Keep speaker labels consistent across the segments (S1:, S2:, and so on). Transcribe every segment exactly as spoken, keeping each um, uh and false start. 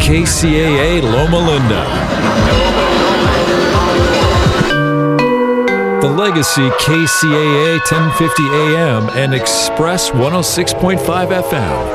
S1: K C A A Loma Linda. The Legacy K C A A ten fifty A M and Express one oh six point five F M.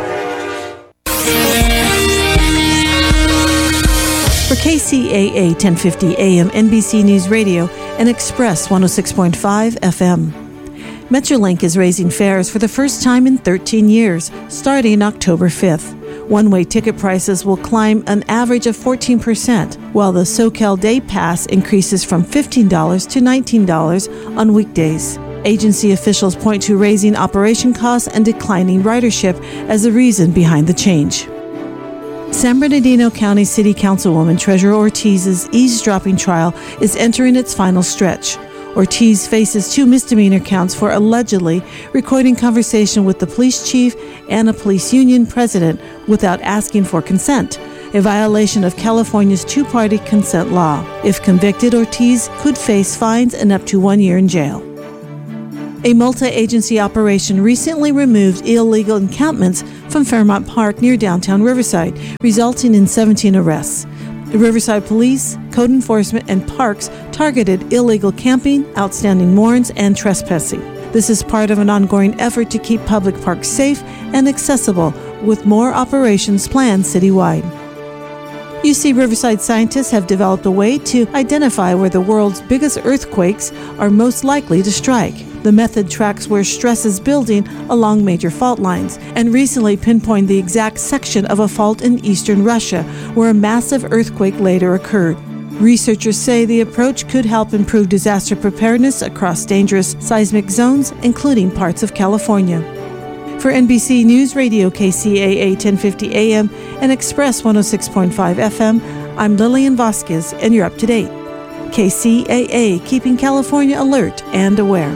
S2: For K C A A ten fifty A M, N B C News Radio, and Express one oh six point five F M. Metrolink is raising fares for the first time in thirteen years, starting October fifth. One-way ticket prices will climb an average of fourteen percent, while the SoCal Day Pass increases from fifteen dollars to nineteen dollars on weekdays. Agency officials point to raising operation costs and declining ridership as the reason behind the change. San Bernardino County City Councilwoman Treasurer Ortiz's eavesdropping trial is entering its final stretch. Ortiz faces two misdemeanor counts for allegedly recording conversation with the police chief and a police union president without asking for consent, a violation of California's two-party consent law. If convicted, Ortiz could face fines and up to one year in jail. A multi-agency operation recently removed illegal encampments from Fairmount Park near downtown Riverside, resulting in seventeen arrests. The Riverside Police, Code Enforcement, and Parks targeted illegal camping, outstanding warrants, and trespassing. This is part of an ongoing effort to keep public parks safe and accessible, with more operations planned citywide. U C Riverside scientists have developed a way to identify where the world's biggest earthquakes are most likely to strike. The method tracks where stress is building along major fault lines and recently pinpointed the exact section of a fault in eastern Russia where a massive earthquake later occurred. Researchers say the approach could help improve disaster preparedness across dangerous seismic zones, including parts of California. For N B C News Radio, K C A A ten fifty A M and Express one oh six point five F M, I'm Lillian Vasquez, and you're up to date. K C A A, keeping California alert and aware.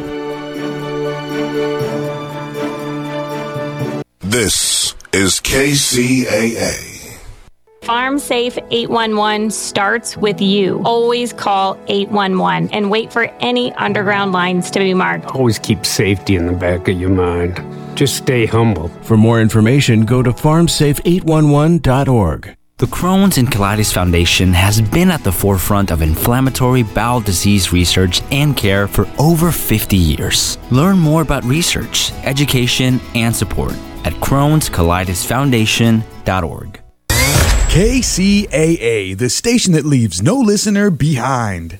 S3: This is K C A A.
S4: FarmSafe eight one one starts with you. Always call eight one one and wait for any underground lines to be marked.
S5: Always keep safety in the back of your mind. Just stay humble.
S6: For more information, go to farm safe eight one one dot org.
S7: The Crohn's and Colitis Foundation has been at the forefront of inflammatory bowel disease research and care for over fifty years. Learn more about research, education, and support at crohns colitis foundation dot org.
S8: K C A A, the station that leaves no listener behind.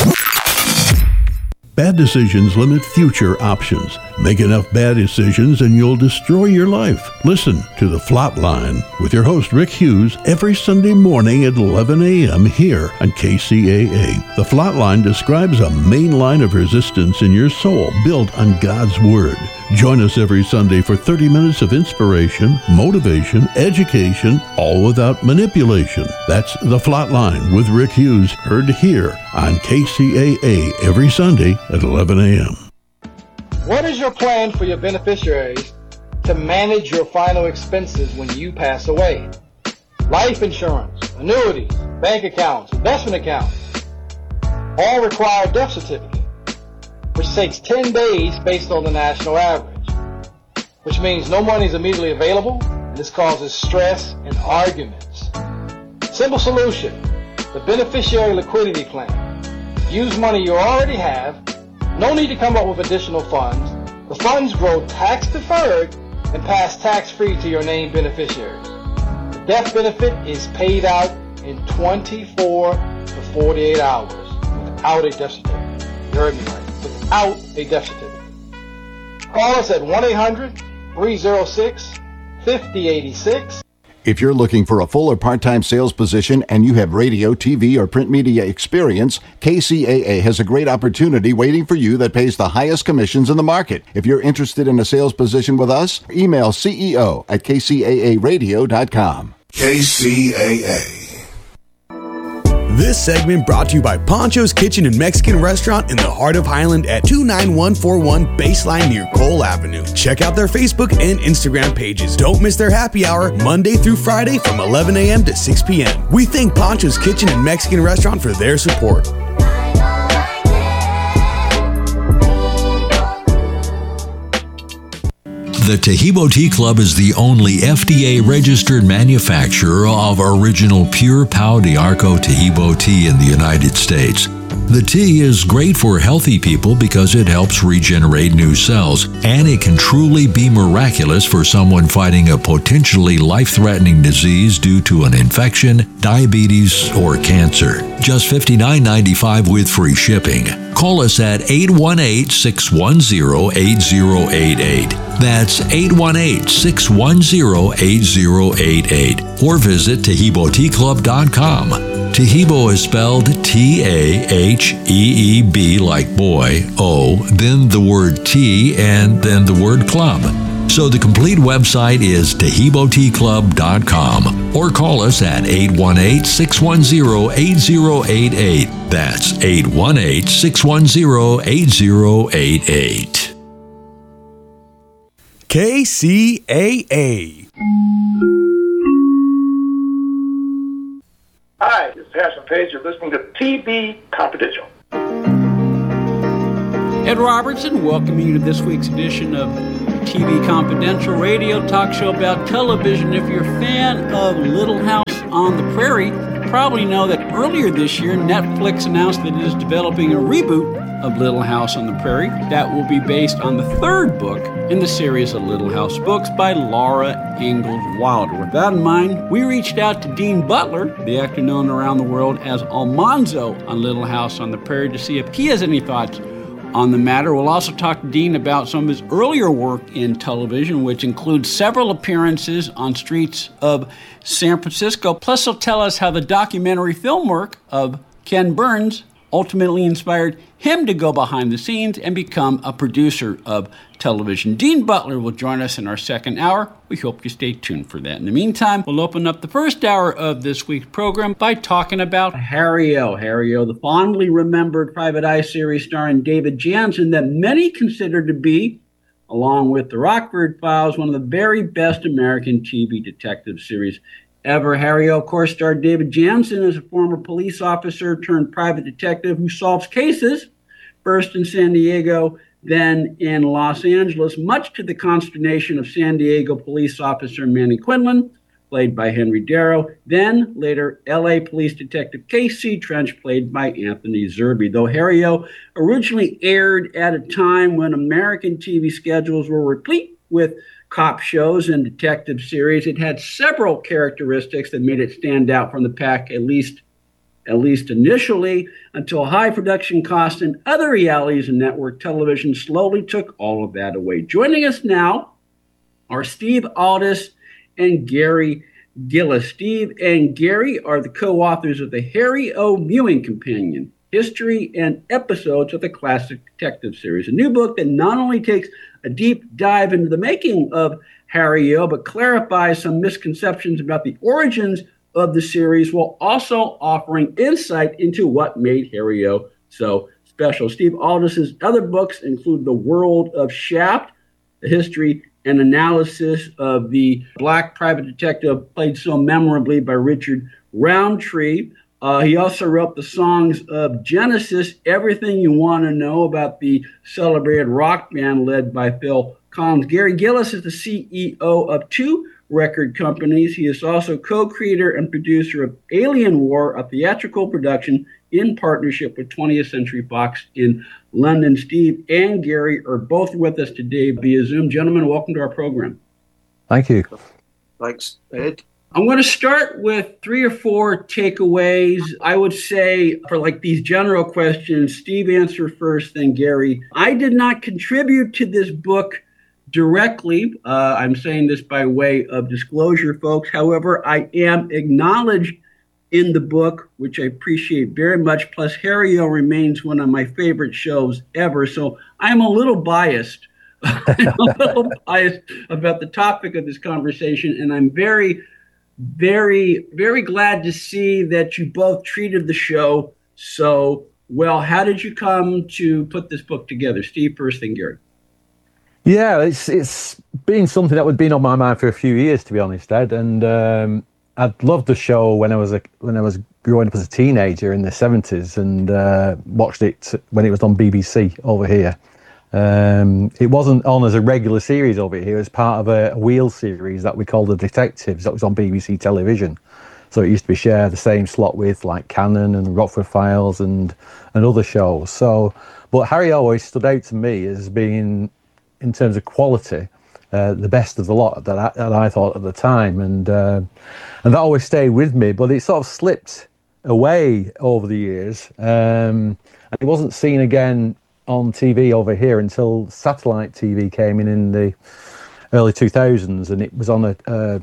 S9: Bad decisions limit future options. Make enough bad decisions and you'll destroy your life. Listen to The Flatline with your host Rick Hughes every Sunday morning at eleven a.m. here on K C A A. The Flatline describes a main line of resistance in your soul built on God's Word. Join us every Sunday for thirty minutes of inspiration, motivation, education, all without manipulation. That's The Flatline with Rick Hughes, heard here on K C A A every Sunday at eleven a.m.
S10: What is your plan for your beneficiaries to manage your final expenses when you pass away? Life insurance, annuities, bank accounts, investment accounts, all require a death certificate, which takes ten days based on the national average, which means no money is immediately available, and this causes stress and arguments. Simple solution, the Beneficiary Liquidity Plan. Use money you already have. No need to come up with additional funds. The funds grow tax-deferred and pass tax-free to your named beneficiaries. The death benefit is paid out in twenty-four to forty-eight hours without a death certificate. You heard me right. Without a death certificate. Call us at one eight hundred three oh six five oh eight six.
S11: If you're looking for a full or part-time sales position and you have radio, T V, or print media experience, K C A A has a great opportunity waiting for you that pays the highest commissions in the market. If you're interested in a sales position with us, email C E O at k c a a radio dot com.
S3: K C A A.
S8: This segment brought to you by Poncho's Kitchen and Mexican Restaurant in the heart of Highland at two nine one four one Baseline near Cole Avenue. Check out their Facebook and Instagram pages. Don't miss their happy hour Monday through Friday from eleven a.m. to six p.m. We thank Poncho's Kitchen and Mexican Restaurant for their support.
S1: The Taheebo Tea Club is the only F D A-registered manufacturer of original pure Pau d'Arco Taheebo tea in the United States. The tea is great for healthy people because it helps regenerate new cells, and it can truly be miraculous for someone fighting a potentially life-threatening disease due to an infection, diabetes, or cancer. Just fifty-nine ninety-five with free shipping. Call us at eight one eight, six one zero, eight zero eight eight. That's eight one eight, six one zero, eight zero eight eight. Or visit Taheebo Tea Club dot com. Taheebo is spelled T A H E E B like boy, O, then the word tea, and then the word club. So the complete website is Taheebo Tea Club dot com, or call us at eight one eight, six one zero, eight zero eight eight. That's eight one eight, six one zero, eight zero eight eight.
S8: K C A A.
S12: Hi, this is Harrison Page. You're listening to T V Confidential.
S13: Ed Robertson, welcoming you to this week's edition of T V Confidential, radio talk show about television. If you're a fan of Little House on the Prairie, you probably know that earlier this year, Netflix announced that it is developing a reboot of Little House on the Prairie that will be based on the third book in the series of Little House books by Laura Ingalls Wilder. With that in mind, we reached out to Dean Butler, the actor known around the world as Almanzo on Little House on the Prairie, to see if he has any thoughts on the matter. We'll also talk to Dean about some of his earlier work in television, which includes several appearances on streets of San Francisco. Plus, he'll tell us how the documentary film work of Ken Burns ultimately inspired him to go behind the scenes and become a producer of television. Dean Butler will join us in our second hour. We hope you stay tuned for that. In the meantime, we'll open up the first hour of this week's program by talking about Harry O. Harry O, the fondly remembered Private Eye series starring David Janssen that many consider to be, along with the Rockford Files, one of the very best American T V detective series ever. Harry O, of course, starred David Janssen as a former police officer turned private detective who solves cases, first in San Diego, then in Los Angeles, much to the consternation of San Diego police officer Manny Quinlan, played by Henry Darrow, then later L A police detective K C Trench, played by Anthony Zerbe. Though Harry O originally aired at a time when American T V schedules were replete with cop shows and detective series, it had several characteristics that made it stand out from the pack, at least at least initially, until high production costs and other realities in network television slowly took all of that away. Joining us now are Steve Aldous and Gary Gillis. Steve and Gary are the co-authors of the Harry O. Mewing Companion, History and Episodes of the Classic Detective Series, a new book that not only takes a deep dive into the making of Harry O, but clarifies some misconceptions about the origins of the series, while also offering insight into what made Harry O so special. Steve Aldous's other books include The World of Shaft, the history and analysis of the black private detective played so memorably by Richard Roundtree. Uh, he also wrote the songs of Genesis, everything you want to know about the celebrated rock band led by Phil Collins. Gary Gillis is the C E O of two record companies. He is also co-creator and producer of Alien War, a theatrical production in partnership with twentieth Century Fox in London. Steve and Gary are both with us today via Zoom. Gentlemen, welcome to our program.
S14: Thank you.
S12: Thanks, Ed.
S13: I'm going to start with three or four takeaways. I would say for like these general questions, Steve answer first, then Gary. I did not contribute to this book directly. Uh, I'm saying this by way of disclosure, folks. However, I am acknowledged in the book, which I appreciate very much. Plus, Harry O remains one of my favorite shows ever. So I'm a little biased. I'm a little biased about the topic of this conversation. And I'm very, very, very glad to see that you both treated the show so well. How did you come to put this book together? Steve first, then Gary.
S14: Yeah, it's it's been something that had been on my mind for a few years, to be honest, Ed. And um, I'd loved the show when I was a, when I was growing up as a teenager in the seventies, and uh, watched it when it was on B B C over here. Um, it wasn't on as a regular series over here. It was part of a, a wheel series that we called The Detectives. That was on B B C television. So it used to be shared the same slot with like Cannon and Rockford Files and and other shows. So, but Harry always stood out to me as being, in terms of quality, uh, the best of the lot that I, that I thought at the time, and uh, and that always stayed with me. But it sort of slipped away over the years, um, and it wasn't seen again on T V over here until satellite T V came in in the early two thousands, and it was on a uh,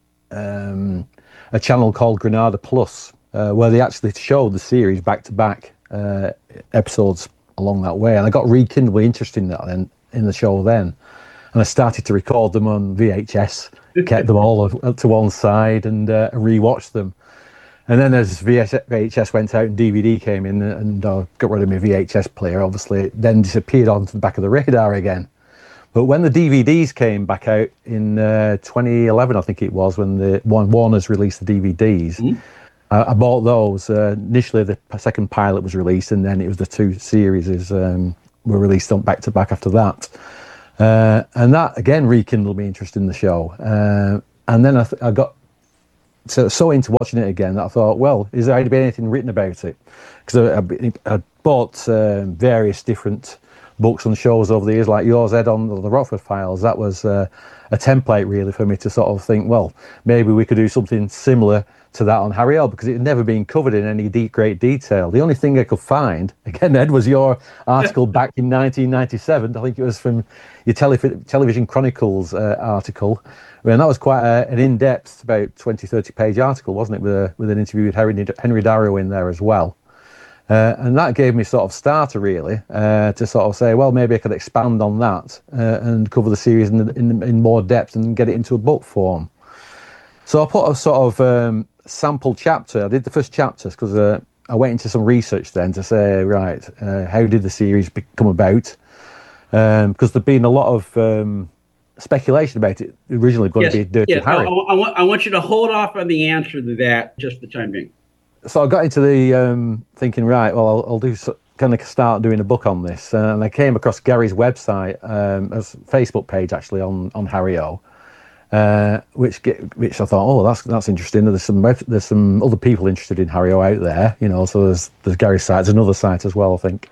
S14: um, a channel called Granada Plus, uh, where they actually showed the series back to back uh, episodes along that way, and I got rekindled interest in that then in the show then, and I started to record them on V H S, kept them all to one side, and uh, rewatched them. And then as V H S went out and D V D came in, and I uh, got rid of my V H S player, obviously, it then disappeared onto the back of the radar again. But when the D V Ds came back out in uh, twenty eleven, I think it was, when the when Warner's released the D V Ds, mm-hmm. I, I bought those. Uh, initially, the second pilot was released, and then it was the two series um, were released on back to back after that. Uh, and that, again, rekindled me interest in the show. Uh, and then I, th- I got So, so into watching it again that I thought, well, is there been anything written about it? Because I, I, I bought um, various different books and shows over the years, like yours, Ed, on the Rockford Files. That was uh, a template, really, for me to sort of think, well, maybe we could do something similar to that on Harry O, because it had never been covered in any deep, great detail. The only thing I could find, again, Ed, was your article back in nineteen ninety-seven. I think it was from your tele- Television Chronicles uh, article. I mean, that was quite a, an in-depth, about twenty, thirty page article, wasn't it, with, a, with an interview with Henry, Henry Darrow in there as well. Uh, and that gave me sort of starter, really, uh, to sort of say, well, maybe I could expand on that uh, and cover the series in, in, in more depth and get it into a book form. So I put a sort of um, sample chapter. I did the first chapters because uh, I went into some research then to say, right, uh, how did the series come about? Um, because there'd been a lot of um, speculation about it originally going
S13: yes,
S14: to be Dirty
S13: yes.
S14: Harry.
S13: I, I, want, I want you to hold off on the answer to that just for the time being.
S14: So I got into the um, thinking, right, well, I'll, I'll do so, kind of start doing a book on this. Uh, and I came across Gary's website, um, as a Facebook page, actually, on, on Harry O, uh, which get, which I thought, oh, that's that's interesting. There's some there's some other people interested in Harry O out there, you know, so there's, there's Gary's site, there's another site as well, I think.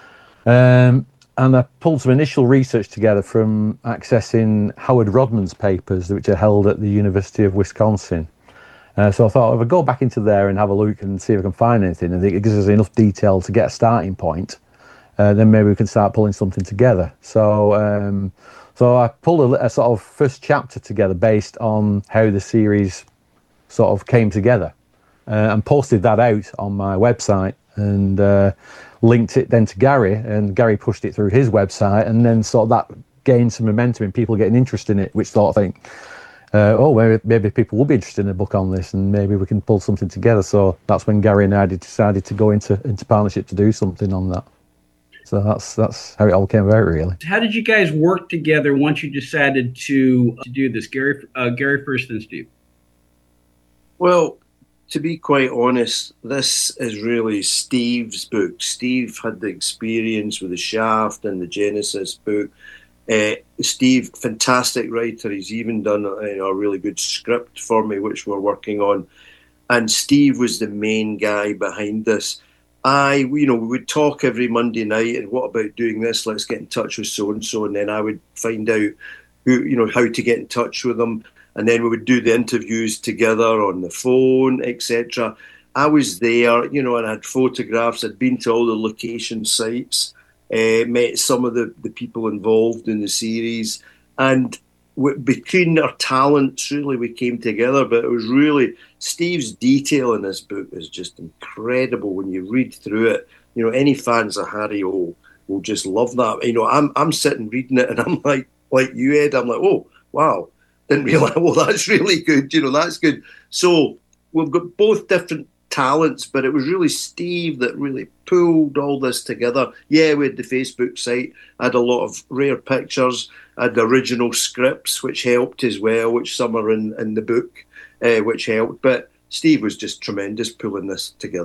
S14: Um, and I pulled some initial research together from accessing Howard Rodman's papers, which are held at the University of Wisconsin. Uh, so I thought, if I go back into there and have a look and see if I can find anything, I think it gives us enough detail to get a starting point, uh, then maybe we can start pulling something together. So um, so I pulled a, a sort of first chapter together based on how the series sort of came together, uh, and posted that out on my website, and uh, linked it then to Gary, and Gary pushed it through his website, and then sort of that gained some momentum in people getting interested in it, which sort of think, Uh, oh, maybe, maybe people will be interested in a book on this, and maybe we can pull something together. So that's when Gary and I decided to go into, into partnership to do something on that. So that's that's how it all came about, really.
S13: How did you guys work together once you decided to, to do this? Gary, uh, Gary first, then Steve.
S15: Well, to be quite honest, this is really Steve's book. Steve had the experience with the Shaft and the Genesis book. Uh, Steve, fantastic writer. He's even done you know, a really good script for me, which we're working on. And Steve was the main guy behind this. I, you know, we would talk every Monday night, and what about doing this? Let's get in touch with so and so, and then I would find out who, you know, how to get in touch with them, and then we would do the interviews together on the phone, et cetera. I was there, you know, and I had photographs. I'd been to all the location sites. Uh, met some of the, the people involved in the series, and w- between our talents, really, we came together. But it was really Steve's detail in this book is just incredible. When you read through it, you know, any fans of Harry O will just love that. You know, I'm I'm sitting reading it, and I'm like, like you, Ed, I'm like, oh wow, didn't realise. Well, that's really good. You know, that's good. So we've got both different talents, but it was really Steve that really pulled all this together. Yeah, we had the Facebook site, I had a lot of rare pictures, I had the original scripts, which helped as well, which some are in, in the book, uh, which helped. But Steve was just tremendous pulling this together.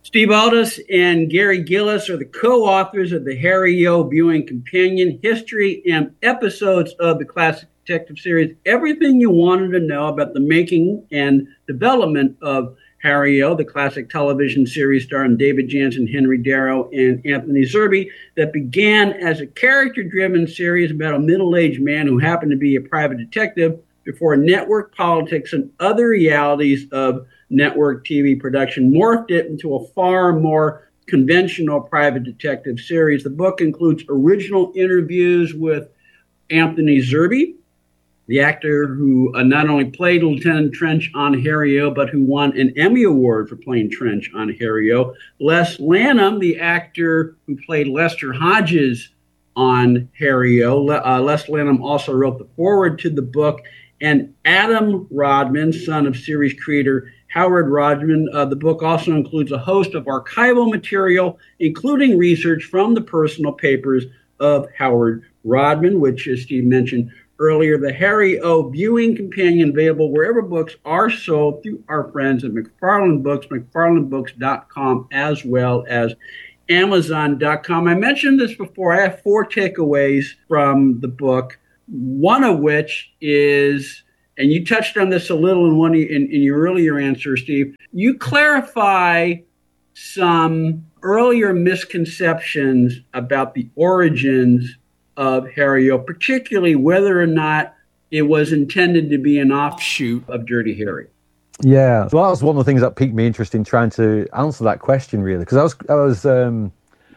S13: Steve Aldous and Gary Gillis are the co-authors of the Harry O Viewing Companion, History and Episodes of the Classic Detective Series. Everything you wanted to know about the making and development of Harry O, the classic television series starring David Jansen, Henry Darrow, and Anthony Zerbe, that began as a character-driven series about a middle-aged man who happened to be a private detective before network politics and other realities of network T V production morphed it into a far more conventional private detective series. The book includes original interviews with Anthony Zerbe, the actor who uh, not only played Lieutenant Trench on Harry O, but who won an Emmy Award for playing Trench on Harry O. Les Lanham, the actor who played Lester Hodges on Harry O. Le- uh, Les Lanham also wrote the foreword to the book. And Adam Rodman, son of series creator Howard Rodman. Uh, the book also includes a host of archival material, including research from the personal papers of Howard Rodman, which, as Steve mentioned earlier, the Harry O Viewing Companion, available wherever books are sold through our friends at McFarland Books, McFarland Books dot com, as well as Amazon dot com. I mentioned this before. I have four takeaways from the book, one of which is, and you touched on this a little in one in, in your earlier answer, Steve, you clarify some earlier misconceptions about the origins of Harry O, particularly whether or not it was intended to be an offshoot of Dirty Harry.
S14: Yeah, well, that was one of the things that piqued me interest in trying to answer that question, really, because I was, I was um,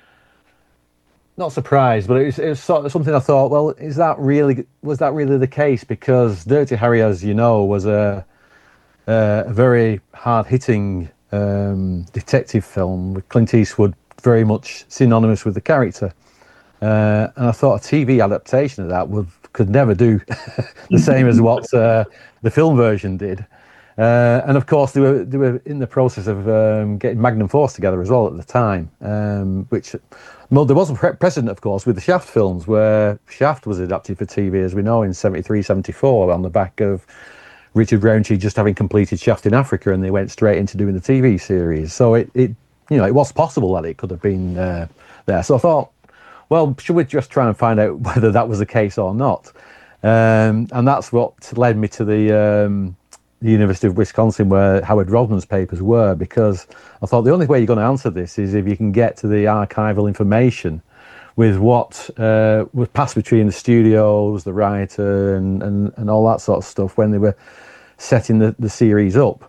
S14: not surprised, but it was, it was sort of something I thought, well, is that really, was that really the case? Because Dirty Harry, as you know, was a, a very hard-hitting um, detective film with Clint Eastwood very much synonymous with the character. Uh, and I thought a T V adaptation of that would could never do the same as what uh, the film version did. Uh, and of course, they were they were in the process of um, getting Magnum Force together as well at the time, um, which well, there was a pre- precedent, of course, with the Shaft films, where Shaft was adapted for T V, as we know, in seventy-three, seventy-four, on the back of Richard Roundtree just having completed Shaft in Africa, and they went straight into doing the T V series. So it, it you know, it was possible that it could have been uh, there. So I thought, well, should we just try and find out whether that was the case or not? Um, and that's what led me to the, um, the University of Wisconsin, where Howard Rodman's papers were, because I thought the only way you're going to answer this is if you can get to the archival information with what uh, was passed between the studios, the writer, and, and, and all that sort of stuff when they were setting the, the series up.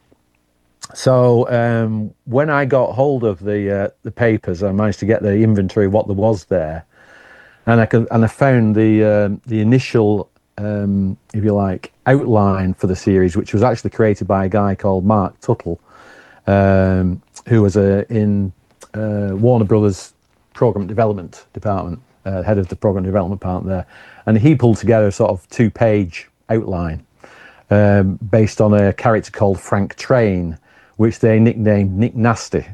S14: So um, when I got hold of the uh, the papers, I managed to get the inventory of what there was there. And I could, and I found the um, the initial, um, if you like, outline for the series, which was actually created by a guy called Mark Tuttle, um, who was uh, in uh, Warner Brothers Program Development Department, uh, head of the Program Development Department there, and he pulled together a sort of two-page outline um, based on a character called Frank Train, which they nicknamed Nick Nasty,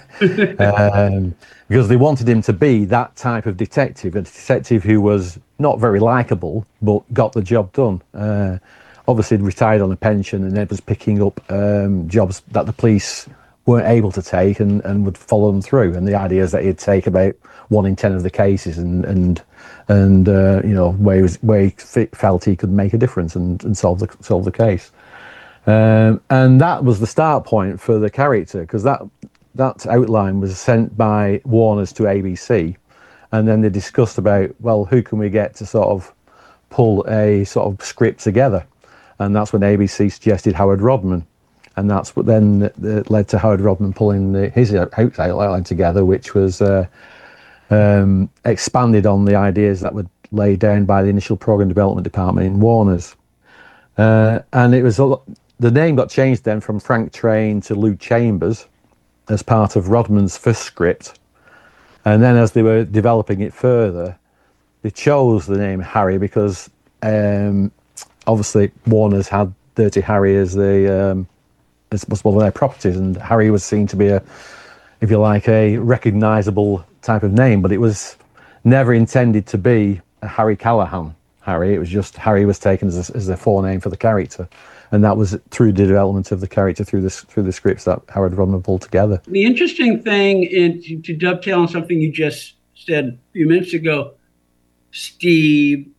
S14: um, because they wanted him to be that type of detective, a detective who was not very likable, but got the job done. Uh, obviously retired on a pension, and then was picking up um, jobs that the police weren't able to take, and, and would follow them through. And the idea is that he'd take about one in ten of the cases, and and and uh, you know, where he, was, where he felt he could make a difference and, and solve the solve the case. Um, and that was the start point for the character, because that that outline was sent by Warner's to A B C, and then they discussed about, well, who can we get to sort of pull a sort of script together, and that's when A B C suggested Howard Rodman, and that's what then that led to Howard Rodman pulling the, his outline together, which was uh, um, expanded on the ideas that were laid down by the initial program development department in Warner's, uh, and it was a lot. The name got changed then from Frank Train to Lou Chambers as part of Rodman's first script. And then as they were developing it further, they chose the name Harry because um, obviously Warner's had Dirty Harry as the um, as one of their properties, and Harry was seen to be a, if you like, a recognisable type of name, but it was never intended to be a Harry Callahan Harry. It was just Harry was taken as a, as a forename for the character. and that was through the development of the character through the through the scripts that Howard Rodman pulled together.
S13: The interesting thing, and to, to dovetail on something you just said a few minutes ago, Steve,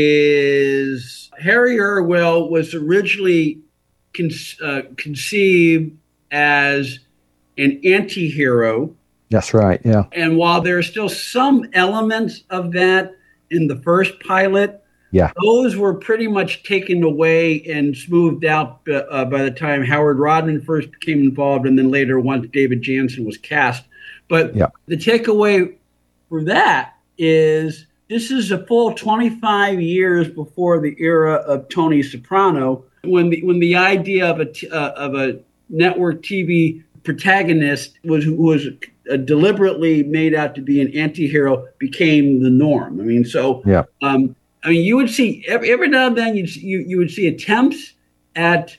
S13: is Harry Irwell was originally con- uh, conceived as an anti-hero.
S14: That's right, yeah.
S13: And while there are still some elements of that in the first pilot,
S14: yeah,
S13: those were pretty much taken away and smoothed out uh, by the time Howard Rodman first became involved, and then later once David Jansen was cast. But
S14: yeah.
S13: the takeaway for that is this is a full twenty-five years before the era of Tony Soprano, when the when the idea of a t- uh, of a network T V protagonist was was uh, deliberately made out to be an anti-hero became the norm. I mean, so
S14: yeah.
S13: Um, I mean, you would see every, every now and then you you you would see attempts at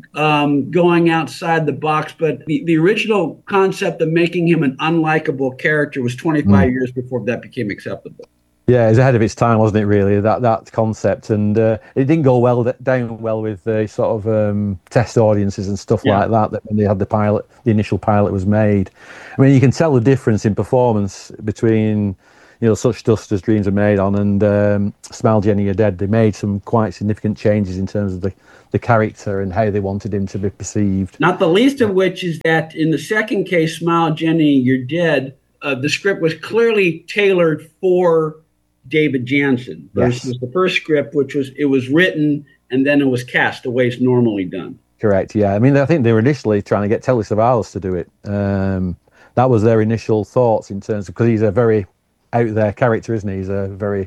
S13: um, going outside the box, but the, the original concept of making him an unlikable character was twenty-five mm. years before that became acceptable.
S14: Yeah, it was ahead of its time, wasn't it? Really, that that concept, and uh, it didn't go well down well with the sort of um, test audiences and stuff yeah. like that. That when they had the pilot, the initial pilot was made. I mean, you can tell the difference in performance between, you know, Such Dust as Dreams Are Made On and um, Smile Jenny You're Dead. They made some quite significant changes in terms of the the character and how they wanted him to be perceived.
S13: Not the least of which is that in the second case, Smile Jenny You're Dead, uh, the script was clearly tailored for David Jansen versus
S14: yes.
S13: the first script, which was it was written and then it was cast the way it's normally done.
S14: Correct. Yeah. I mean, I think they were initially trying to get Telly Savalas to do it. Um, that was their initial thoughts in terms of, because he's a very out there character, isn't he? He's a very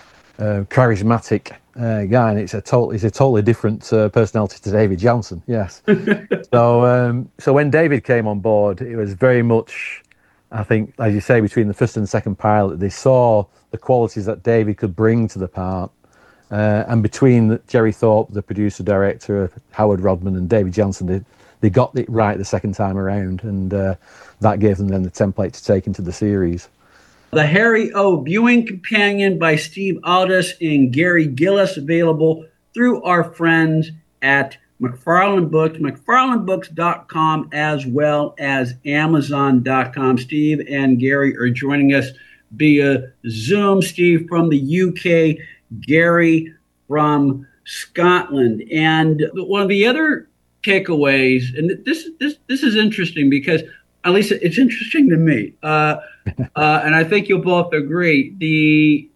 S14: uh, charismatic uh, guy, and it's a total, he's a totally different uh, personality to David Jansen. Yes. so, um, so when David came on board, it was very much, I think, as you say, between the first and second pilot, they saw the qualities that David could bring to the part. Uh, and between the, Jerry Thorpe, the producer, director, Howard Rodman, and David Jansen, they, they got it right the second time around. And uh, that gave them then the template to take into the series.
S13: The Harry O. Viewing Companion by Steve Aldous and Gary Gillis, available through our friends at McFarland Books, McFarland Books dot com, as well as Amazon dot com. Steve and Gary are joining us via Zoom. Steve from the U K, Gary from Scotland. And one of the other takeaways, and this this this is interesting because at least it's interesting to me, uh, uh, and I think you'll both agree, the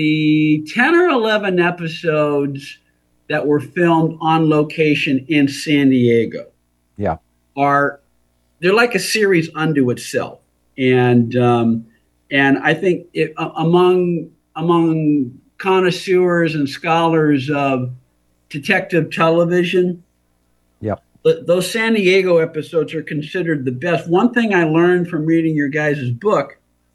S13: the ten or eleven episodes that were filmed on location in San Diego,
S14: yeah,
S13: are they're like a series unto itself, and um, and I think it, uh, among among connoisseurs and scholars of detective television,
S14: yeah,
S13: th- those San Diego episodes are considered the best. One thing I learned from reading your guys' book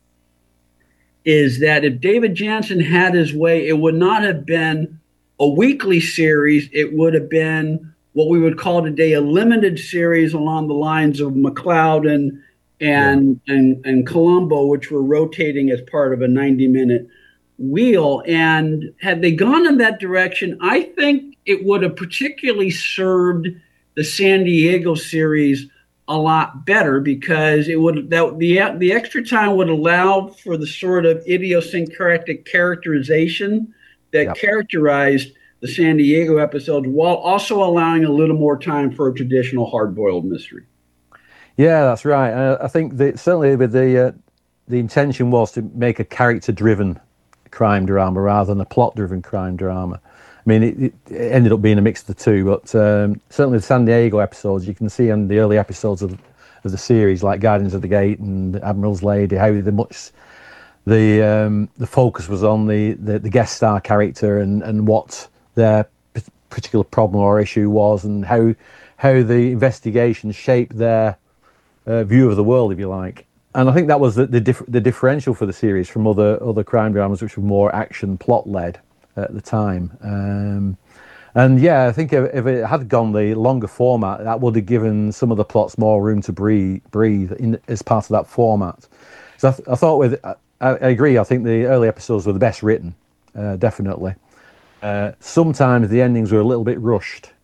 S13: is that if David Jansen had his way, it would not have been a weekly series. It would have been what we would call today a limited series along the lines of McCloud and and yeah. and, and Columbo, which were rotating as part of a ninety minute wheel. And had they gone in that direction, I think it would have particularly served the San Diego series a lot better, because it would that the the extra time would allow for the sort of idiosyncratic characterization that yep. characterized the San Diego episodes, while also allowing a little more time for a traditional hard-boiled mystery.
S14: Yeah, that's right. Uh, I think that certainly with the uh, the intention was to make a character-driven crime drama rather than a plot-driven crime drama. I mean, it, it ended up being a mix of the two, but um, certainly the San Diego episodes, you can see in the early episodes of, of the series, like Guardians of the Gate and Admiral's Lady, how the much the um, the focus was on the, the, the guest star character and, and what their particular problem or issue was, and how how the investigation shaped their uh, view of the world, if you like. And I think that was the the, dif- the differential for the series from other other crime dramas, which were more action plot led at the time. Um, and yeah, I think if, if it had gone the longer format, that would have given some of the plots more room to breathe, breathe in, as part of that format. So I, th- I thought with, I, I agree, I think the early episodes were the best written, uh, definitely. Uh, sometimes the endings were a little bit rushed,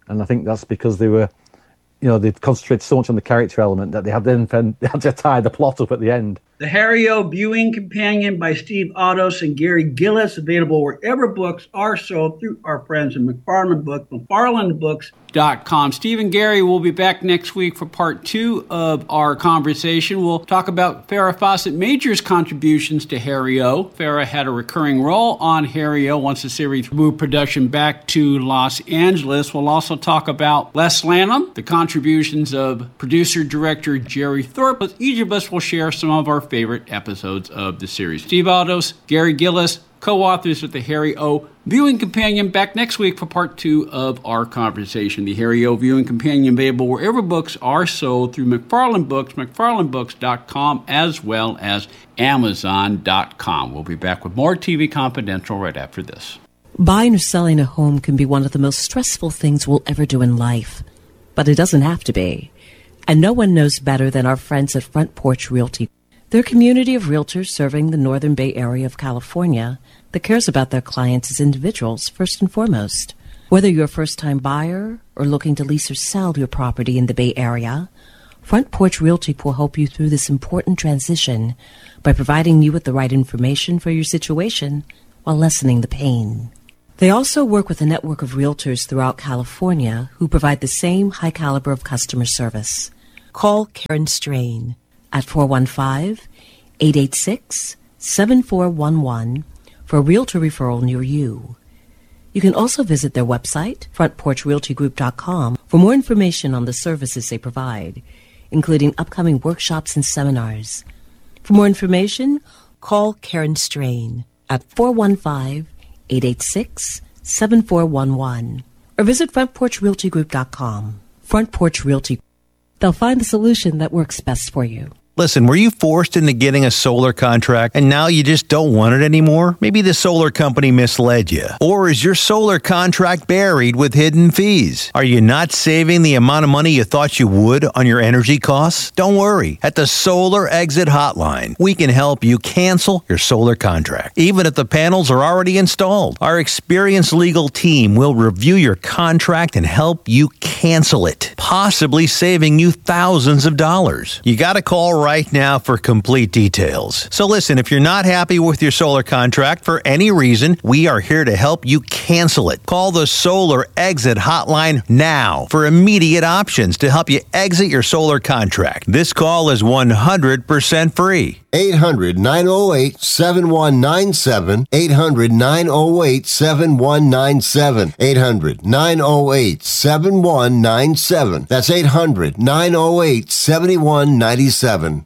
S14: And I think that's because they were, you know, they concentrated so much on the character element that they had then they had to tie the plot up at the end.
S13: The Harry O. Viewing Companion by Steve Ottos and Gary Gillis, available wherever books are sold through our friends at McFarland Books, McFarland Books dot com. Steve and Gary will be back next week for part two of our conversation. We'll talk about Farrah Fawcett Major's contributions to Harry O. Farrah had a recurring role on Harry O. once the series moved production back to Los Angeles. We'll also talk about Les Lanham, the contributions of producer-director Jerry Thorpe. Each of us will share some of our favorite episodes of the series. Steve Ottos, Gary Gillis, co-authors of the Harry O. Viewing Companion, back next week for part two of our conversation. The Harry O. Viewing Companion, available wherever books are sold through McFarland Books, McFarland Books dot com, as well as Amazon dot com. We'll be back with more T V Confidential right after this.
S16: Buying or selling a home can be one of the most stressful things we'll ever do in life, but it doesn't have to be. And no one knows better than our friends at Front Porch Realty. They're a community of realtors serving the Northern Bay Area of California that cares about their clients as individuals first and foremost. Whether you're a first-time buyer or looking to lease or sell your property in the Bay Area, Front Porch Realty will help you through this important transition by providing you with the right information for your situation while lessening the pain. They also work with a network of realtors throughout California who provide the same high caliber of customer service. Call Karen Strain at four one five, eight eight six, seven four one one for a realtor referral near you. You can also visit their website, front porch realty group dot com, for more information on the services they provide, including upcoming workshops and seminars. For more information, call Karen Strain at four one five, eight eight six, seven four one one or visit front porch realty group dot com. Front Porch Realty. They'll find the solution that works best for you.
S17: Listen, were you forced into getting a solar contract and now you just don't want it anymore? Maybe the solar company misled you. Or is your solar contract buried with hidden fees? Are you not saving the amount of money you thought you would on your energy costs? Don't worry. At the Solar Exit Hotline, we can help you cancel your solar contract, even if the panels are already installed. Our experienced legal team will review your contract and help you cancel it, possibly saving you thousands of dollars. You got to call right right now for complete details. So listen, if you're not happy with your solar contract for any reason, we are here to help you cancel it. Call the Solar Exit Hotline now for immediate options to help you exit your solar contract. This call is one hundred percent free.
S18: eight hundred, nine oh eight, seven one nine seven. eight hundred, nine oh eight, seven one nine seven. eight hundred, nine oh eight, seven one nine seven. That's eight hundred, nine oh eight, seven one nine seven.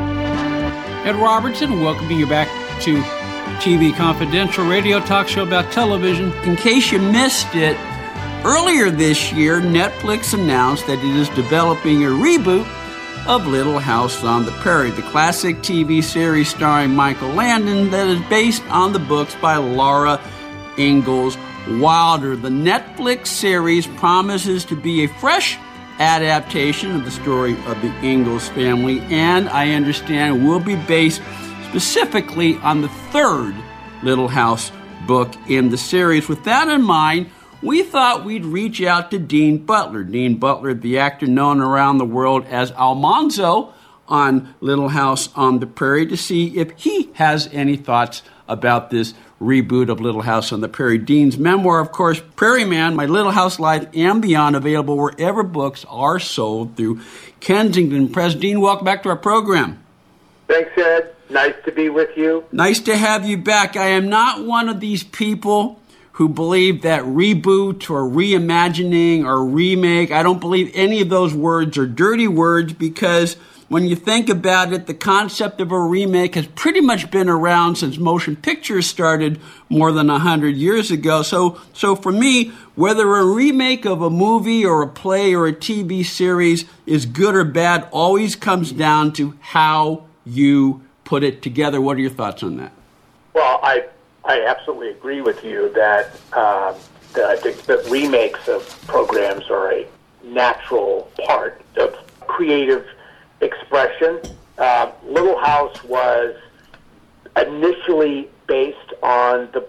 S13: Ed Robertson, welcoming you back to T V Confidential, radio talk show about television. In case you missed it, earlier this year, Netflix announced that it is developing a reboot of Little House on the Prairie, the classic T V series starring Michael Landon that is based on the books by Laura Ingalls Wilder. The Netflix series promises to be a fresh adaptation of the story of the Ingalls family, and I understand will be based specifically on the third Little House book in the series. With that in mind, we thought we'd reach out to Dean Butler. Dean Butler, the actor known around the world as Almanzo on Little House on the Prairie, to see if he has any thoughts about this reboot of Little House on the Prairie. Dean's memoir, of course, Prairie Man, My Little House Life and Beyond, available wherever books are sold through Kensington Press. Dean, welcome back to our program.
S12: Thanks, Ed. Nice to be with you.
S13: Nice to have you back. I am not one of these people who believe that reboot or reimagining or remake, I don't believe any of those words are dirty words, because when you think about it, the concept of a remake has pretty much been around since motion pictures started more than one hundred years ago. So, so for me, whether a remake of a movie or a play or a T V series is good or bad always comes down to how you put it together. What are your thoughts on that?
S12: Well, I I absolutely agree with you that um, the, I think that remakes of programs are a natural part of creative expression. Uh, Little House was initially based on the books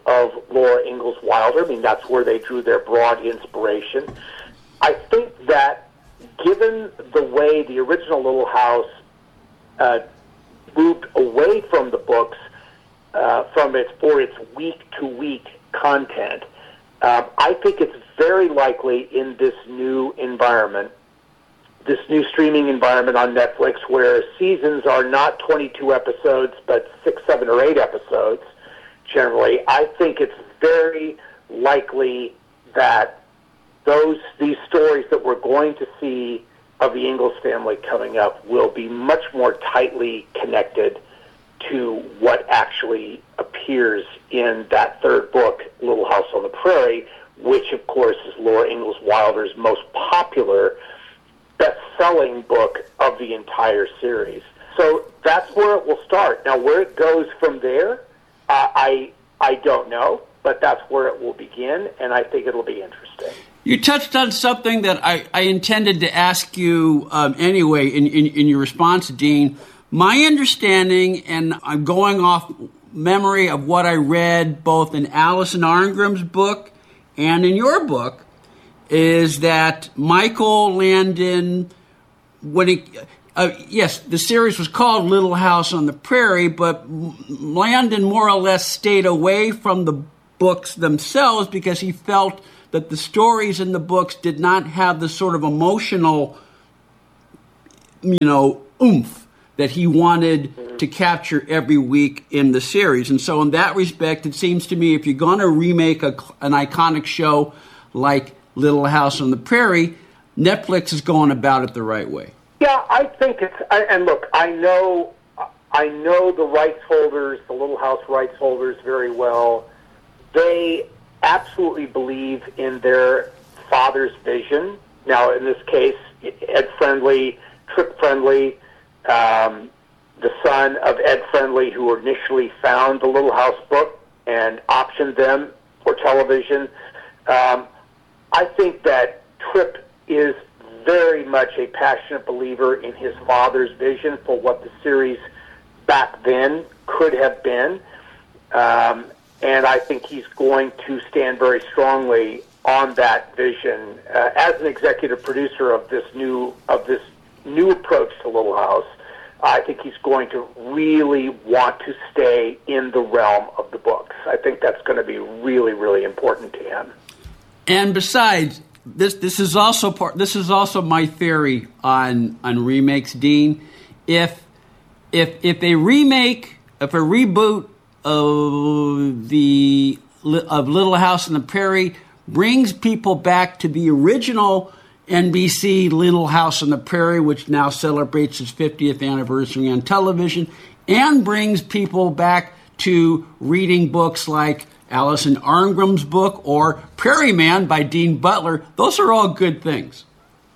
S12: of Laura Ingalls Wilder. I mean, that's where they drew their broad inspiration. I think that given the way the original Little House uh, moved away from the books, uh, from its for its week-to-week content, uh, I think it's very likely in this new environment, this new streaming environment on Netflix, where seasons are not twenty-two episodes, but six, seven, or eight episodes, generally, I think it's very likely that those these stories that we're going to see of the Ingalls family coming up will be much more tightly connected to what actually appears in that third book, Little House on the Prairie, which, of course, is Laura Ingalls Wilder's most popular best-selling book of the entire series. So that's where it will start. Now, where it goes from there, uh, I I don't know, but that's where it will begin, and I think it'll be interesting.
S13: You touched on something that I, I intended to ask you um, anyway in, in, in your response, Dean. My understanding, and I'm going off memory of what I read both in Alison Arngrim's book and in your book, is that Michael Landon, when he, uh, yes, the series was called Little House on the Prairie, but Landon more or less stayed away from the books themselves because he felt that the stories in the books did not have the sort of emotional, you know, oomph that he wanted to capture every week in the series. And so in that respect, it seems to me if you're going to remake a, an iconic show like Little House on the Prairie, Netflix is going about it the right way.
S12: Yeah, I think it's, I, and look, I know, I know the rights holders, the Little House rights holders very well. They absolutely believe in their father's vision. Now, in this case, Ed Friendly, Trip Friendly, um, the son of Ed Friendly, who initially found the Little House book and optioned them for television. Um, I think that Trip is very much a passionate believer in his father's vision for what the series back then could have been. Um, and I think he's going to stand very strongly on that vision. Uh, as an executive producer of this new of this new approach to Little House, I think he's going to really want to stay in the realm of the books. I think that's going to be really, really important to him.
S13: And besides, this this is also part. This is also my theory on on remakes, Dean. If if if a remake, if a reboot of the of Little House on the Prairie brings people back to the original N B C Little House on the Prairie, which now celebrates its fiftieth anniversary on television, and brings people back to reading books like Alison Arngrim's book or Prairie Man by Dean Butler. Those are all good things.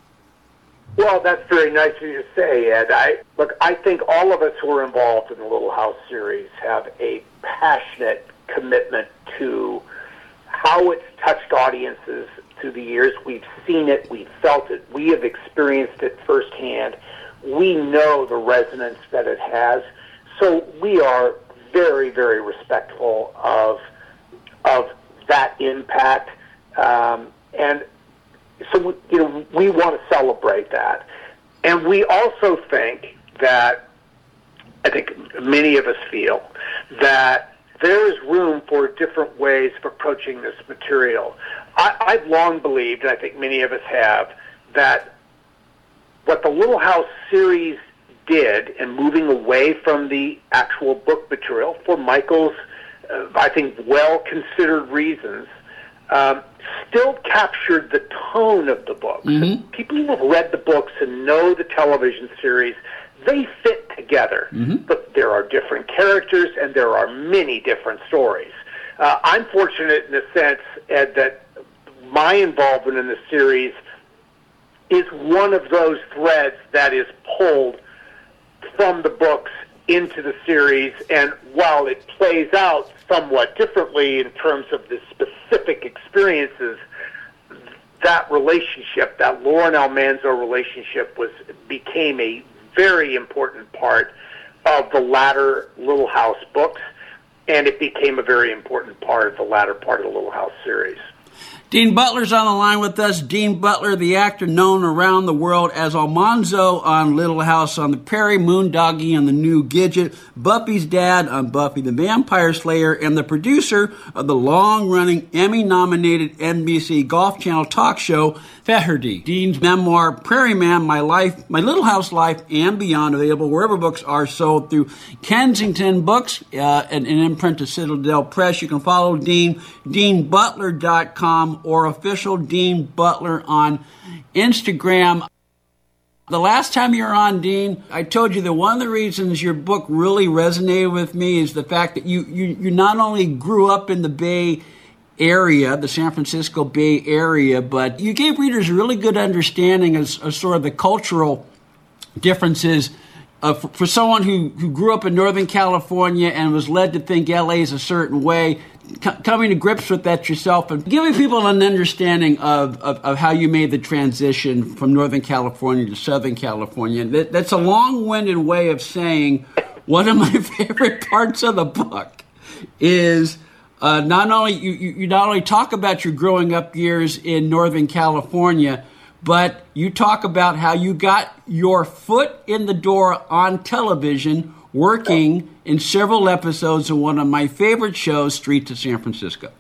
S12: Well, that's very nice of you to say, Ed. I, look, I think all of us who are involved in the Little House series have a passionate commitment to how it's touched audiences through the years. We've seen it, we've felt it, we have experienced it firsthand. We know the resonance that it has. So we are very, very respectful of of that impact. Um, and so, you know, we want to celebrate that. And we also think that, I think many of us feel, that there is room for different ways of approaching this material. I, I've long believed, and I think many of us have, that what the Little House series did in moving away from the actual book material for Michael's, uh, I think, well-considered reasons, um, still captured the tone of the books.
S13: Mm-hmm.
S12: People who have read the books and know the television series, they fit together.
S13: Mm-hmm.
S12: But there are different characters and there are many different stories. Uh, I'm fortunate in the sense, Ed, that my involvement in the series is one of those threads that is pulled from the books into the series, and while it plays out somewhat differently in terms of the specific experiences, that relationship, that Lauren Almanzo relationship, was became a very important part of the latter Little House books. and it became a very important part of the latter part of the Little House series.
S13: Dean Butler's on the line with us. Dean Butler, the actor known around the world as Almanzo on Little House on the Prairie, Moondoggie on The New Gidget, Buffy's dad on Buffy the Vampire Slayer, and the producer of the long-running Emmy-nominated N B C Golf Channel talk show, Feherty. Dean's memoir, Prairie Man, My Life, My Little House Life, and Beyond, available wherever books are sold through Kensington Books, uh, and an imprint of Citadel Press. You can follow Dean, dean butler dot com, or official Dean Butler on Instagram. The last time you were on, Dean, I told you that one of the reasons your book really resonated with me is the fact that you, you, you not only grew up in the Bay Area, the San Francisco Bay Area, but you gave readers a really good understanding of, of sort of the cultural differences Uh, for, for someone who, who grew up in Northern California and was led to think L A is a certain way, c- coming to grips with that yourself and giving people an understanding of, of, of how you made the transition from Northern California to Southern California. That, that's a long-winded way of saying one of my favorite parts of the book is uh, not only you, you, you not only talk about your growing up years in Northern California, but you talk about how you got your foot in the door on television working in several episodes of one of my favorite shows, Street to San Francisco.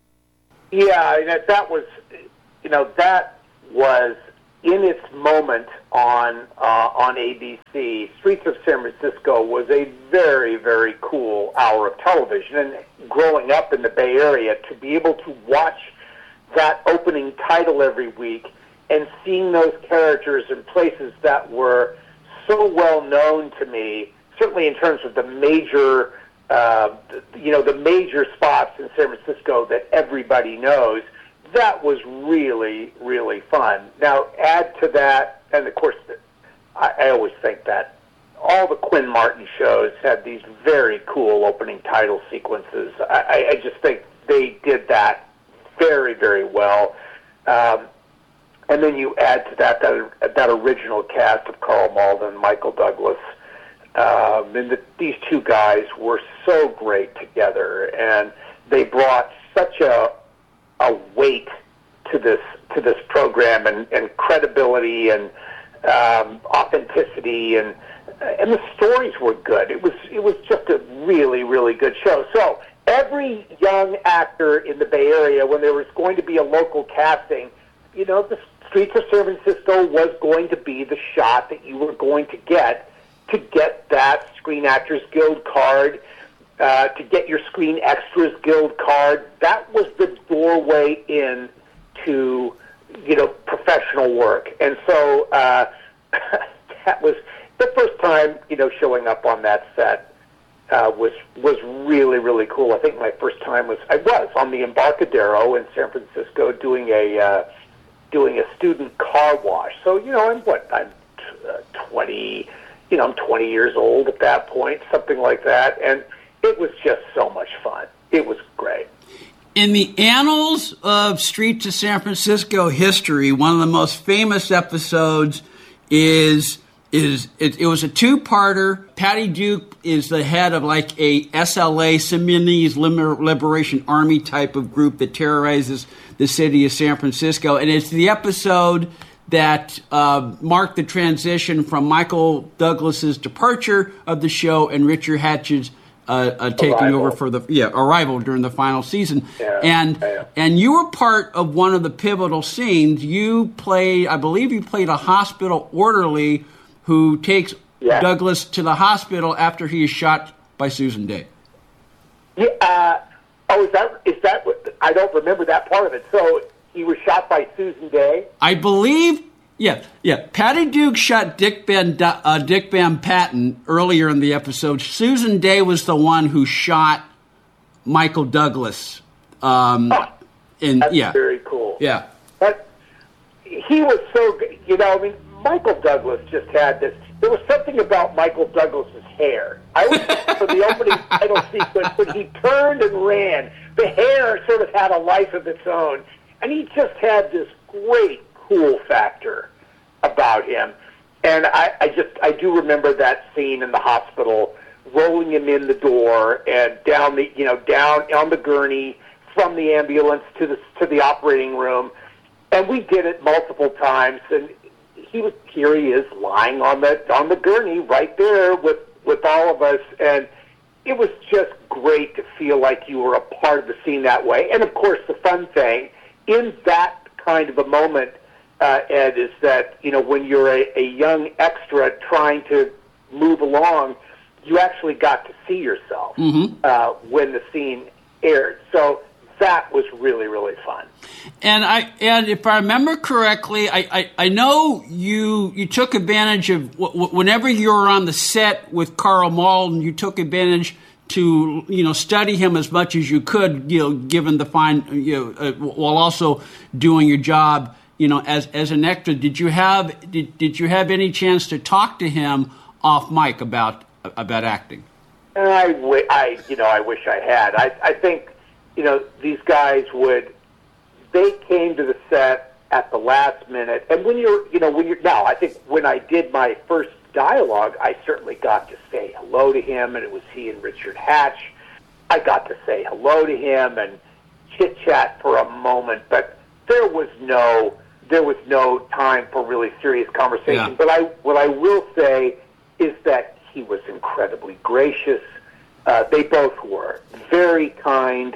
S12: Yeah, that, that was, you know, that was in its moment on uh, on A B C. Streets of San Francisco was a very, very cool hour of television. And growing up in the Bay Area, to be able to watch that opening title every week and seeing those characters in places that were so well known to me, certainly in terms of the major, uh, you know, the major spots in San Francisco that everybody knows, that was really, really fun. Now, add to that, and of course, I, I always think that all the Quinn Martin shows had these very cool opening title sequences. I, I just think they did that very, very well. Um, And then you add to that that, that original cast of Carl Malden, Michael Douglas, um, and the, these two guys were so great together, and they brought such a a weight to this to this program, and, and credibility, and um, authenticity, and and the stories were good. It was it was just a really really good show. So every young actor in the Bay Area, when there was going to be a local casting, you know, the Streets of San Francisco was going to be the shot that you were going to get to get that Screen Actors Guild card, uh, to get your Screen Extras Guild card. That was the doorway in to, you know, professional work. And so uh, that was the first time, you know, showing up on that set uh, was was really, really cool. I think my first time was, I was on the Embarcadero in San Francisco doing a... Uh, doing a student car wash. So, you know, I'm what, I'm uh, twenty, you know, I'm twenty years old at that point, something like that. And it was just so much fun. It was great.
S13: In the annals of Street to San Francisco history, one of the most famous episodes is is it, it was a two-parter. Patty Duke is the head of like a S L A, Simonese Liberation Army type of group that terrorizes the city of San Francisco. And it's the episode that uh, marked the transition from Michael Douglas's departure of the show and Richard Hatch's uh, uh, taking arrival. over for the yeah arrival during the final season.
S12: Yeah,
S13: and
S12: yeah.
S13: and you were part of one of the pivotal scenes. You played, I believe, you played a hospital orderly who takes
S12: yeah.
S13: Douglas to the hospital after he is shot by Susan Day.
S12: Yeah. Uh, oh, is that is that what? I don't remember that part of it. So he was shot by Susan Day?
S13: I believe, yeah, yeah. Patty Duke shot Dick Van uh, Dick Van Patten earlier in the episode. Susan Day was the one who shot Michael Douglas. Um,
S12: oh,
S13: and
S12: that's
S13: yeah,
S12: very cool.
S13: Yeah,
S12: but he was so good. You know, I mean, Michael Douglas just had this. There was something about Michael Douglas's hair. I was for the opening title sequence when he turned and ran. The hair sort of had a life of its own, and he just had this great cool factor about him. And I, I just I do remember that scene in the hospital rolling him in the door and down the, you know, down on the gurney from the ambulance to the to the operating room, and we did it multiple times. And he was here. He is lying on the on the gurney right there with with all of us, and it was just great to feel like you were a part of the scene that way. And of course, the fun thing in that kind of a moment, uh, Ed, is that, you know, when you're a, a young extra trying to move along, you actually got to see yourself
S13: Mm-hmm.
S12: uh, when the scene aired. So that was really, really fun.
S13: And I and if I remember correctly, I, I, I know you you took advantage of w- w- whenever you were on the set with Karl Malden, you took advantage to, you know, study him as much as you could, you know, given the fine, you know, uh, while also doing your job, you know, as as an extra. Did you have did, did you have any chance to talk to him off mic about about acting?
S12: And I, w- I you know, I wish I had. I I think, you know, these guys would. They came to the set at the last minute, and when you're, you know, when you're now, I think when I did my first dialogue, I certainly got to say hello to him, and it was he and Richard Hatch. I got to say hello to him and chit chat for a moment, but there was no, there was no time for really serious conversation.
S13: Yeah.
S12: But I, what I will say is that he was incredibly gracious. Uh, they both were very kind.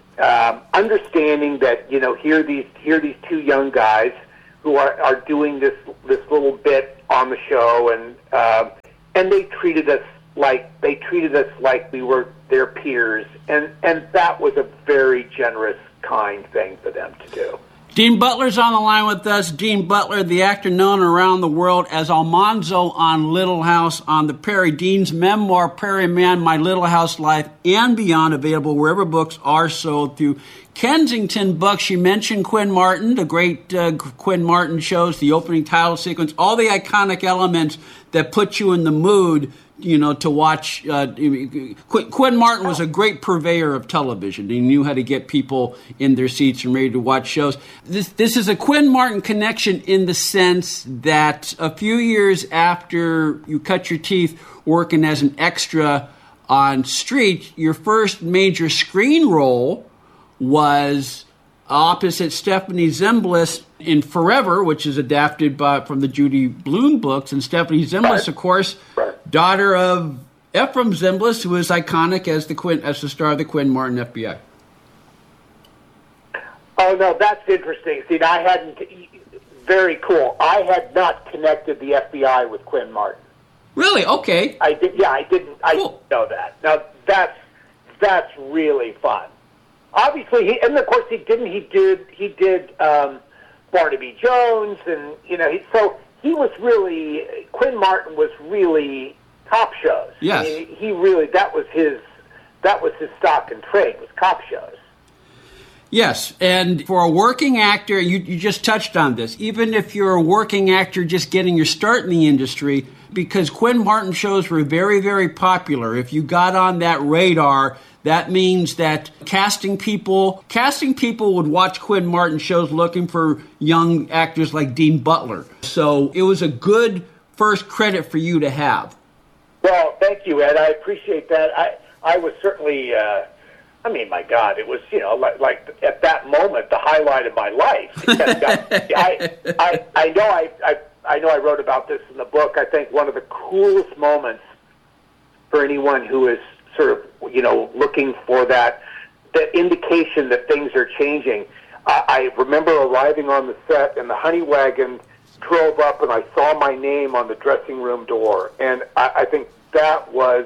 S12: Um, understanding that, you know, here these here these two young guys who are, are doing this this little bit on the show, and um, and they treated us like they treated us like we were their peers, and and that was a very generous, kind thing for them to do.
S13: Dean Butler's on the line with us. Dean Butler, the actor known around the world as Almanzo on Little House on the Prairie. Dean's memoir, Prairie Man, My Little House Life and Beyond, available wherever books are sold through Kensington Books. You mentioned Quinn Martin, the great uh, Quinn Martin shows, the opening title sequence, all the iconic elements that put you in the mood, you know, to watch. Uh, Qu- Quinn Martin was a great purveyor of television. He knew how to get people in their seats and ready to watch shows. This, this is a Quinn Martin connection in the sense that a few years after you cut your teeth working as an extra on Street, your first major screen role was opposite Stephanie Zimbalist in Forever, which is adapted by, from the Judy Blume books. And Stephanie Zimbalist, of course, daughter of Ephraim Zimbalist, who is iconic as the Quinn, as the star of the Quinn Martin F B I.
S12: Oh, no, that's interesting. See, I hadn't, very cool. I had not connected the F B I with Quinn Martin.
S13: Really? Okay.
S12: I did. Yeah, I didn't. I
S13: cool.
S12: didn't know that. Now that's that's really fun. Obviously, he and of course he didn't. He did. He did um, Barnaby Jones, and you know, he, so he was really Quinn Martin was really top shows.
S13: Yes.
S12: I mean, he really that was his that was his stock and trade was cop shows.
S13: Yes, and for a working actor, you, you just touched on this, even if you're a working actor just getting your start in the industry, because Quinn Martin shows were very, very popular. If you got on that radar, that means that casting people, casting people would watch Quinn Martin shows looking for young actors like Dean Butler. So it was a good first credit for you to have.
S12: Well, thank you, Ed. I appreciate that. I, I was certainly... Uh, I mean, my God, it was, you know, like, like at that moment, the highlight of my life. I, I, I know I, I, I know I wrote about this in the book. I think one of the coolest moments for anyone who is sort of, you know, looking for that, that indication that things are changing. I, I remember arriving on the set, and the honey wagon drove up, and I saw my name on the dressing room door. And I, I think that was...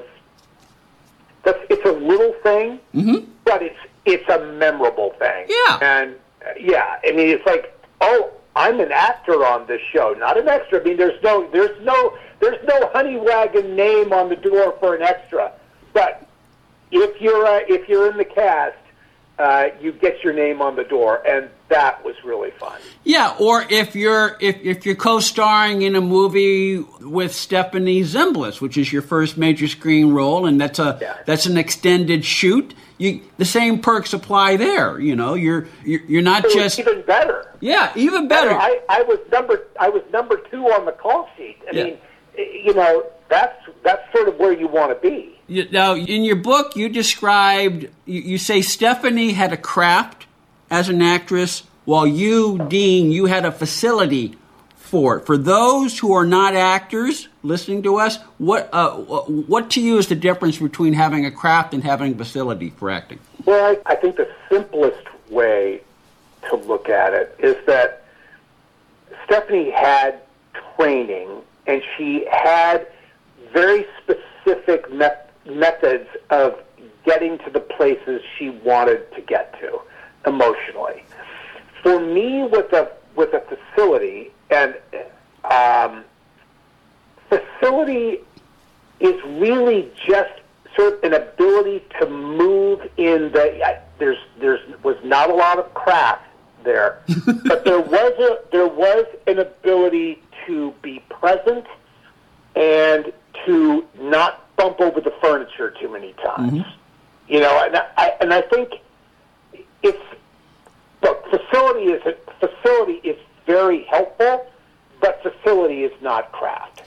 S12: That's, it's a little thing,
S13: mm-hmm.
S12: but it's it's a memorable thing.
S13: Yeah.
S12: And, uh, yeah, I mean, it's like, oh, I'm an actor on this show, not an extra. I mean, there's no there's no, there's no honey wagon name on the door for an extra. But if you're, uh, if you're in the cast, uh, you get your name on the door, and that was really fun.
S13: Yeah, or if you're if, if you're co-starring in a movie with Stephanie Zimbalist, which is your first major screen role, and that's a yeah. that's an extended shoot, you the same perks apply there. You know, you're you're, you're not
S12: it
S13: just
S12: was even better.
S13: Yeah, even better.
S12: I, I was number I was number two on the call sheet. I
S13: yeah.
S12: mean, you know, that's that's sort of where you want to be.
S13: You, now, in your book, you described, you, you say Stephanie had a craft as an actress, while you, Dean, you had a facility for it. For those who are not actors listening to us, what uh, what to you is the difference between having a craft and having a facility for acting?
S12: Well, I, I think the simplest way to look at it is that Stephanie had training, and she had very specific met- methods of getting to the places she wanted to get to emotionally. For me, with a with a facility, and um, facility is really just sort of an ability to move in the. I, there's there's was not a lot of craft there, but there was a there was an ability to be present and to not bump over the furniture too many times. Mm-hmm. You know, and I and I think it's look, facility is a, facility is very helpful, but facility is not craft.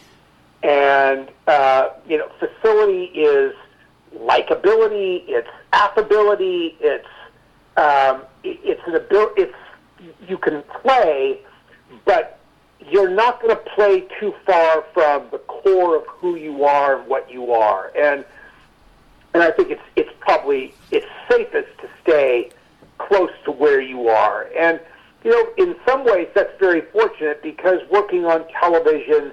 S12: And uh, you know, facility is likability, it's affability, it's um, it, it's an ability. It's you can play, but you're not going to play too far from the core of who you are and what you are. And and I think it's it's probably it's safest to stay close to where you are. And you know, in some ways, that's very fortunate because working on television,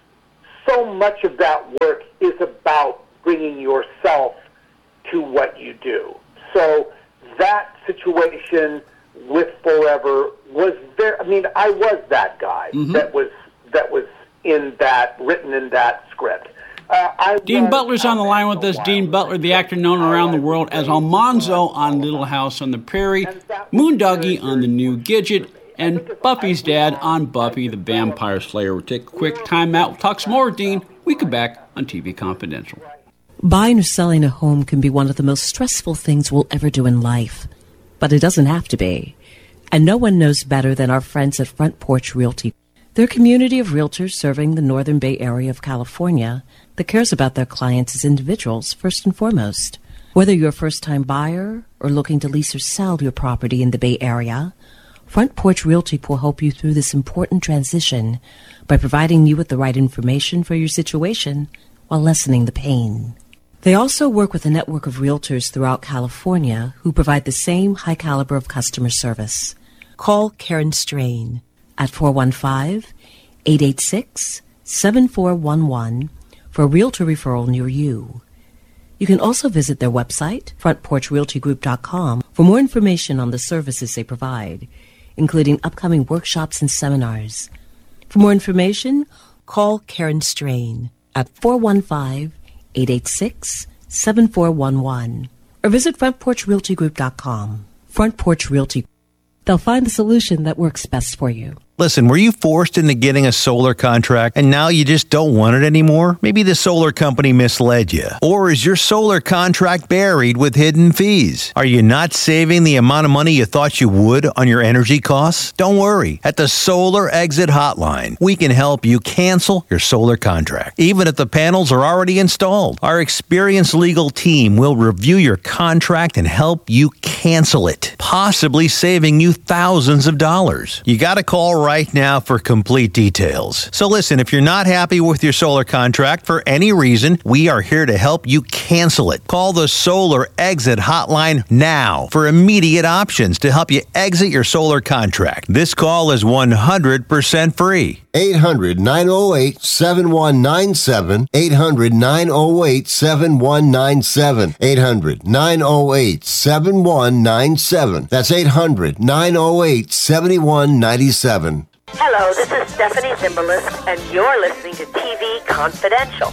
S12: so much of that work is about bringing yourself to what you do. So that situation with Forever was very, I mean, I was that guy mm-hmm. that was that was in that, written in that script. Uh, I
S13: Dean Butler's on the line with us. Dean Butler, the actor known around the world as Almanzo on Little House on the Prairie, Moondoggie on The New Gidget, and Buffy's dad on Buffy the Vampire Slayer. We'll take a quick time out. We'll talk some more, Dean. We come back on T V Confidential.
S16: Buying or selling a home can be one of the most stressful things we'll ever do in life. But it doesn't have to be. And no one knows better than our friends at Front Porch Realty. They're a community of realtors serving the Northern Bay Area of California that cares about their clients as individuals first and foremost. Whether you're a first-time buyer or looking to lease or sell your property in the Bay Area, Front Porch Realty will help you through this important transition by providing you with the right information for your situation while lessening the pain. They also work with a network of realtors throughout California who provide the same high caliber of customer service. Call Karen Strain at four one five, eight eight six, seven four one one for a realtor referral near you. You can also visit their website, front porch realty group dot com, for more information on the services they provide, including upcoming workshops and seminars. For more information, call Karen Strain at four one five, eight eight six, seven four one one or visit front porch realty group dot com. Front Porch Realty. They'll find the solution that works best for you.
S17: Listen, were you forced into getting a solar contract and now you just don't want it anymore? Maybe the solar company misled you. Or is your solar contract buried with hidden fees? Are you not saving the amount of money you thought you would on your energy costs? Don't worry. At the Solar Exit Hotline, we can help you cancel your solar contract, even if the panels are already installed. Our experienced legal team will review your contract and help you cancel it, possibly saving you thousands of dollars. You got to call right now for complete details. So listen, if you're not happy with your solar contract for any reason, we are here to help you cancel it. Call the Solar Exit Hotline now for immediate options to help you exit your solar contract. This call is one hundred percent free.
S18: eight hundred, nine oh eight, seven one nine seven. eight hundred, nine oh eight, seven one nine seven. eight hundred, nine oh eight, seven one nine seven. That's eight hundred, nine oh eight, seven one nine seven.
S19: Hello, this is Stephanie Zimbalist, and you're listening to T V Confidential.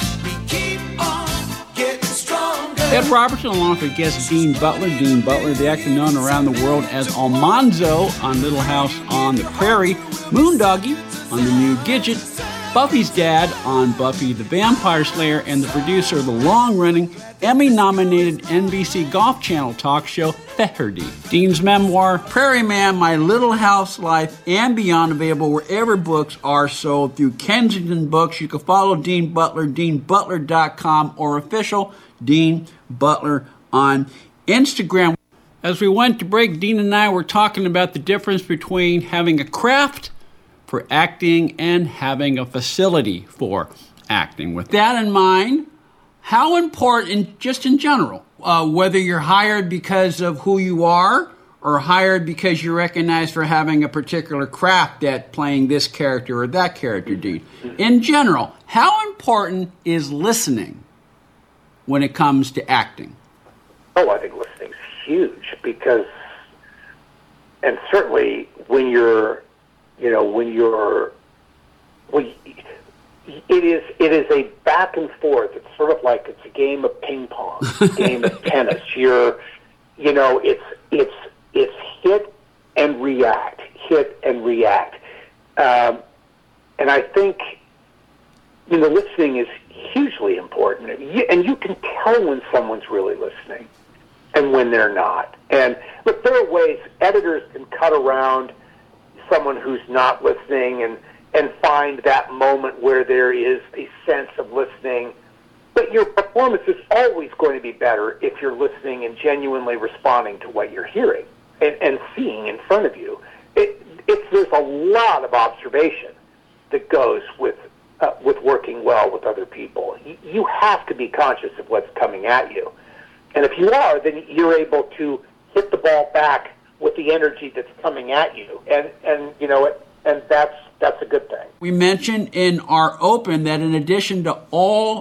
S13: Ed Robertson, along with guest Dean Butler. Dean Butler, the actor known around the world as Almanzo on Little House on the Prairie, Moondoggie on The New Gidget, Buffy's dad on Buffy the Vampire Slayer, and the producer of the long-running, Emmy-nominated N B C Golf Channel talk show, Feherty. Dean's memoir, Prairie Man, My Little House Life, and Beyond, available wherever books are sold through Kensington Books. You can follow Dean Butler, dean butler dot com, or official Dean Butler on Instagram. As we went to break, Dean and I were talking about the difference between having a craft for acting and having a facility for acting. With that in mind, how important, just in general, uh, whether you're hired because of who you are or hired because you're recognized for having a particular craft at playing this character or that character, Dean, in general, how important is listening when it comes to acting?
S12: Oh, I think listening's huge because, and certainly when you're You know, when you're, well, it is it is a back and forth. It's sort of like it's a game of ping pong, a game of tennis. You're, you know, it's it's it's hit and react, hit and react, um, and I think, you know, listening is hugely important, you, and you can tell when someone's really listening and when they're not. And look, there are ways editors can cut around someone who's not listening and, and find that moment where there is a sense of listening. But your performance is always going to be better if you're listening and genuinely responding to what you're hearing and, and seeing in front of you. It, it's, there's a lot of observation that goes with uh, with working well with other people. You, you have to be conscious of what's coming at you. And if you are, then you're able to hit the ball back with the energy that's coming at you, and and you know, it, and that's that's a good thing.
S13: We mentioned in our open that in addition to all